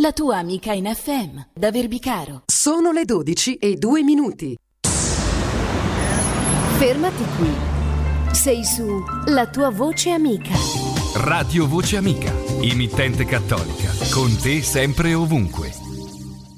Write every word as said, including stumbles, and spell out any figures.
la tua amica in F M, da Verbicaro. Sono le dodici e due minuti. Fermati qui. Sei su La tua voce amica. Radio Voce Amica, emittente cattolica, con te sempre e ovunque.